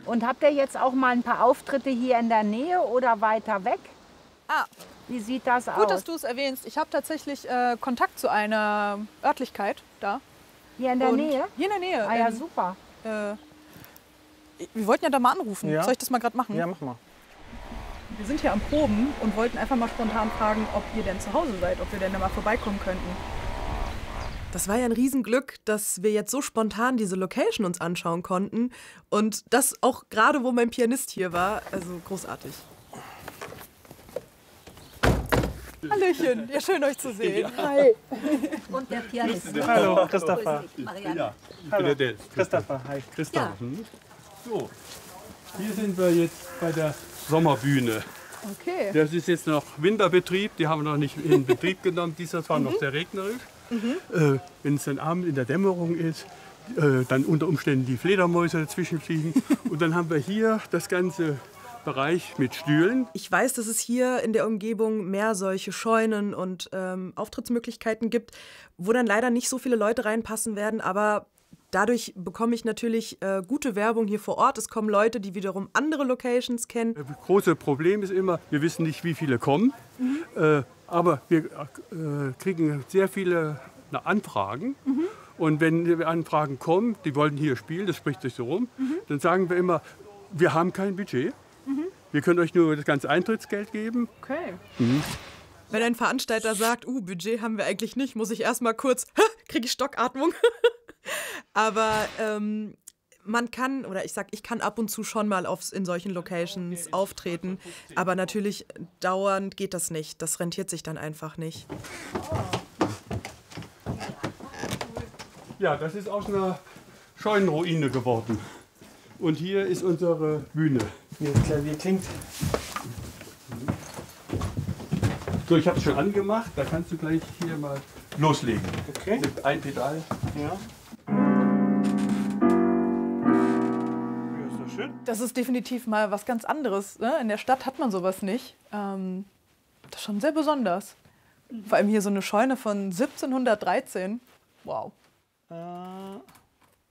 Und habt ihr jetzt auch mal ein paar Auftritte hier in der Nähe oder weiter weg? Ah, Wie sieht das aus? gut, dass du es erwähnst. Ich habe tatsächlich Kontakt zu einer Örtlichkeit da. Hier in der Nähe? Hier in der Nähe. Ah ja, super. Wir wollten ja da mal anrufen. Ja. Soll ich das mal gerade machen? Ja, mach mal. Wir sind hier am Proben und wollten einfach mal spontan fragen, ob ihr denn zu Hause seid, ob wir denn da mal vorbeikommen könnten. Das war ja ein Riesenglück, dass wir jetzt so spontan diese Location uns anschauen konnten. Und das auch gerade, wo mein Pianist hier war. Also großartig. Hallöchen, ja, schön euch zu sehen. Hi. Und der Pianist. Hallo, Christopher. Ja, ich bin Hallo. der Del. Christopher, hi. Christoph. So, hier sind wir jetzt bei der Sommerbühne. Okay. Das ist jetzt noch Winterbetrieb, die haben wir noch nicht in Betrieb genommen. Dieses war noch sehr regnerisch. Wenn es dann abends in der Dämmerung ist, dann unter Umständen die Fledermäuse dazwischen fliegen. Und dann haben wir hier das ganze Bereich mit Stühlen. Ich weiß, dass es hier in der Umgebung mehr solche Scheunen und Auftrittsmöglichkeiten gibt, wo dann leider nicht so viele Leute reinpassen werden, aber dadurch bekomme ich natürlich gute Werbung hier vor Ort. Es kommen Leute, die wiederum andere Locations kennen. Das große Problem ist immer, wir wissen nicht, wie viele kommen, aber wir kriegen sehr viele Anfragen. Und wenn die Anfragen kommen, die wollen hier spielen, das spricht sich so rum, dann sagen wir immer, wir haben kein Budget. Wir können euch nur das ganze Eintrittsgeld geben. Okay. Wenn ein Veranstalter sagt, Budget haben wir eigentlich nicht, muss ich erstmal kurz, kriege ich Stockatmung. Aber man kann, oder ich kann ab und zu schon mal in solchen Locations auftreten. Aber natürlich dauernd geht das nicht. Das rentiert sich dann einfach nicht. Ja, das ist aus einer Scheunenruine geworden. Und hier ist unsere Bühne. Wie das Klavier klingt. So, ich habe es schon angemacht. Da kannst du gleich hier mal loslegen. Okay. Mit ein Pedal. Ja. Ja, ist doch schön. Das ist definitiv mal was ganz anderes. Ne? In der Stadt hat man sowas nicht. Das ist schon sehr besonders. Vor allem hier so eine Scheune von 1713. Wow.